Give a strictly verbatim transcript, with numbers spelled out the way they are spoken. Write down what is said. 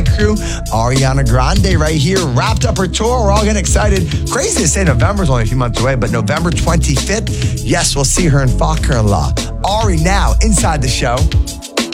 my crew. Ariana Grande right here, wrapped up her tour. We're all getting excited. Crazy to say November's only a few months away, but November twenty-fifth, yes, we'll see her in Falkirk. Ari now inside the show.